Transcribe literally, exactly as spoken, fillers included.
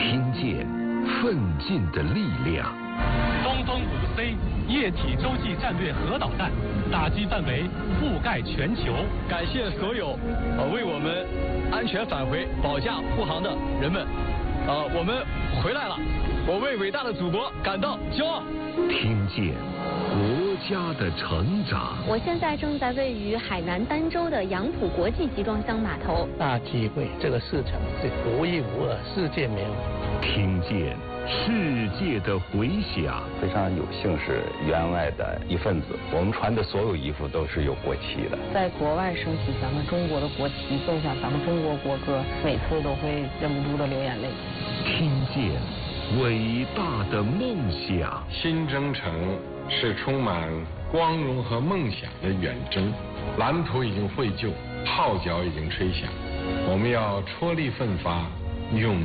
听见奋进的力量。 东风五 C 液体洲际战略核导弹打击范围覆盖全球。 感谢所有呃为我们安全返回保驾护航的人们，呃，我们回来了，我为伟大的祖国感到骄傲。 听见国家的成长。 我现在正在位于海南儋州的杨浦国际集装箱码头， 大体会这个市场是独一无二，世界没有。 听见世界的回响。 非常有幸是员外的一份子，我们穿的所有衣服都是有国旗的。 在国外升起咱们中国的国旗，奏响咱们中国国歌，每次都会忍不住的流眼泪。 听见伟大的梦想。 新征程是充满光荣和梦想的远征，蓝图已经绘就，号角已经吹响，我们要踔厉奋发，勇